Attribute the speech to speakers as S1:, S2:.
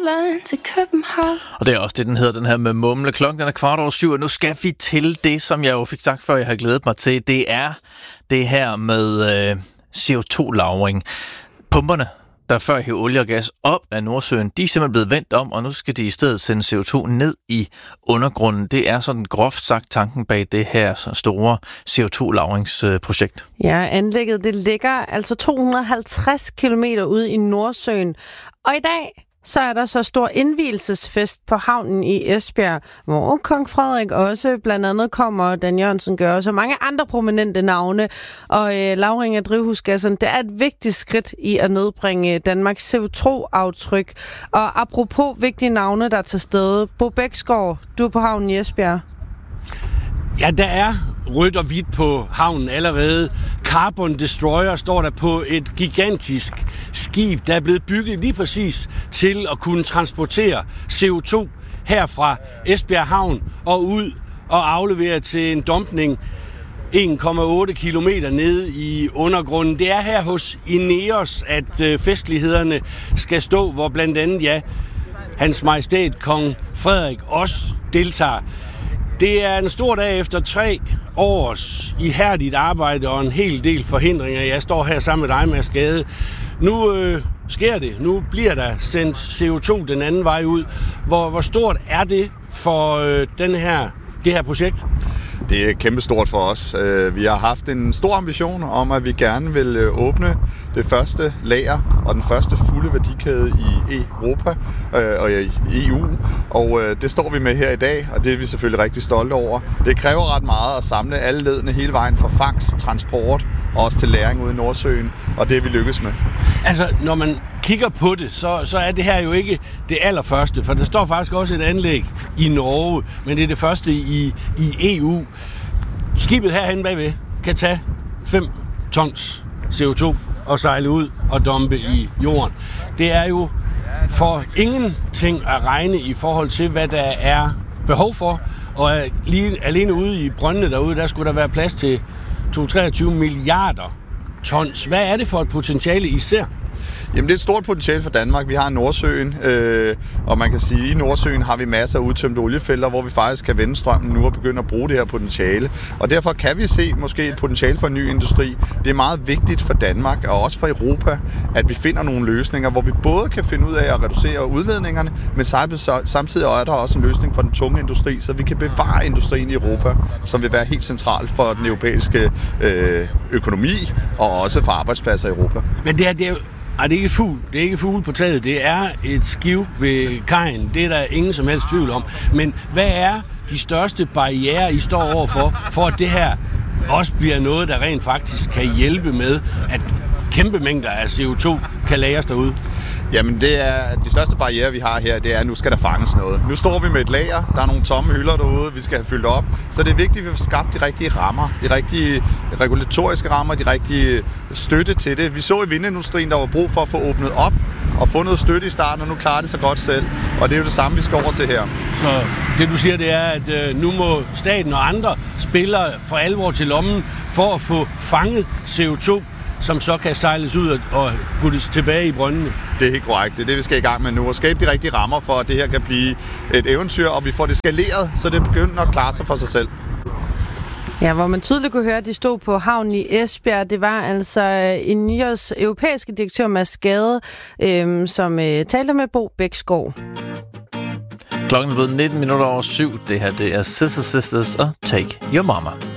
S1: Jylland til København.
S2: Og det er også det, den hedder, den her med mumle. Klokken er 7:15, og nu skal vi til det, som jeg jo fik sagt før, jeg har glædet mig til. Det er det her med CO2-lagring. Pumperne, der før hævde olie og gas op af Nordsøen, de er simpelthen blevet vendt om, og nu skal de i stedet sende CO2 ned i undergrunden. Det er sådan groft sagt tanken bag det her store CO2-lagringsprojekt.
S3: Ja, anlægget det ligger altså 250 kilometer ude i Nordsøen. Og i dag så er der så stor indvielsesfest på havnen i Esbjerg, hvor kong Frederik også blandt andet kommer, Dan Jørgensen gør også, og mange andre prominente navne. Og lagring af drivhusgasserne, det er et vigtigt skridt i at nedbringe Danmarks CO2-aftryk. Og apropos vigtige navne, der er til stede. Bo Bæksgaard, du er på havnen i Esbjerg.
S4: Ja, der er rødt og hvidt på havnen allerede. Carbon Destroyer står der på et gigantisk skib, der er blevet bygget lige præcis til at kunne transportere CO2 her fra Esbjerg Havn og ud og aflevere til en dumpning 1,8 kilometer nede i undergrunden. Det er her hos Ineos, at festlighederne skal stå, hvor blandt andet, Hans Majestæt Kong Frederik også deltager. Det er en stor dag efter 3 års ihærdigt arbejde og en hel del forhindringer. Jeg står her sammen med dig, Mads Gade. Nu sker det. Nu bliver der sendt CO2 den anden vej ud. Hvor stort er det for det her projekt?
S5: Det er kæmpestort for os. Vi har haft en stor ambition om, at vi gerne vil åbne det første lager og den første fulde værdikæde i Europa og i EU. Og det står vi med her i dag, og det er vi selvfølgelig rigtig stolte over. Det kræver ret meget at samle alle ledene hele vejen fra fangst, transport og også til lagring ude i Nordsøen, og det er vi lykkes med.
S4: Altså, når man kigger på det, så er det her jo ikke det allerførste, for der står faktisk også et anlæg i Norge, men det er det første i EU. Skibet herhen bagved kan tage 5 tons CO2 og sejle ud og dumpe i jorden. Det er jo for ingenting at regne i forhold til, hvad der er behov for, og alene ude i brøndene derude, der skulle der være plads til 23 milliarder tons. Hvad er det for et potentiale, I ser?
S5: Jamen, det er et stort potentiale for Danmark. Vi har Nordsøen, og man kan sige, at i Nordsøen har vi masser af udtømte oliefelter, hvor vi faktisk kan vende strømmen nu og begynde at bruge det her potentiale. Og derfor kan vi se måske et potentiale for en ny industri. Det er meget vigtigt for Danmark og også for Europa, at vi finder nogle løsninger, hvor vi både kan finde ud af at reducere udledningerne, men samtidig er der også en løsning for den tunge industri, så vi kan bevare industrien i Europa, som vil være helt centralt for den europæiske økonomi og også for arbejdspladser i Europa.
S4: Men det er jo det er ikke fugl på taget. Det er et skiv ved kajen. Det er der ingen som helst tvivl om. Men hvad er de største barrierer, I står overfor, for at det her også bliver noget, der rent faktisk kan hjælpe med, at kæmpe mængder af CO2 kan lagres derude?
S5: Jamen, det er de største barrierer, vi har her, det er, at nu skal der fanges noget. Nu står vi med et lager, der er nogle tomme hylder derude, vi skal have fyldt op. Så det er vigtigt, at vi får skabt de rigtige rammer, de rigtige regulatoriske rammer, de rigtige støtte til det. Vi så i vindindustrien, der var brug for at få åbnet op og få noget støtte i starten, og nu klarer det sig godt selv. Og det er jo det samme, vi skal over til her.
S4: Så det, du siger, det er, at nu må staten og andre spillere for alvor til lommen for at få fanget CO2, som så kan sejles ud og puttes tilbage i brøndene.
S5: Det er helt korrekt. Det er det, vi skal i gang med nu. Og skabe de rigtige rammer for, at det her kan blive et eventyr, og vi får det skaleret, så det begynder at klare sig for sig selv.
S3: Ja, hvor man tydeligt kunne høre, at de stod på havnen i Esbjerg. Det var altså Ineos europæiske direktør Mads Gade, som talte med Bo Bæksgaard.
S2: Klokken er blevet 19:19. Det her, det er Sisters og Take Your Mama.